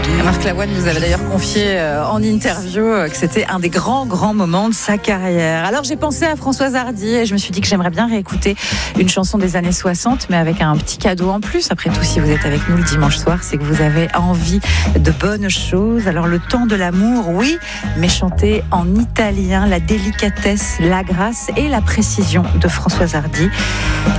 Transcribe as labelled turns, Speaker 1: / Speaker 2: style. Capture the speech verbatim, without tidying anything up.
Speaker 1: Marc Lavoine nous avait d'ailleurs confié en interview que c'était un des grands, grands moments de sa carrière. Alors j'ai pensé à Françoise Hardy et je me suis dit que j'aimerais bien réécouter une chanson des années soixante, mais avec un petit cadeau en plus. Après tout, si vous êtes avec nous le dimanche soir, c'est que vous avez envie de bonnes choses. Alors le temps de l'amour, oui, mais chanté en italien, la délicatesse, la grâce et la précision de Françoise Hardy.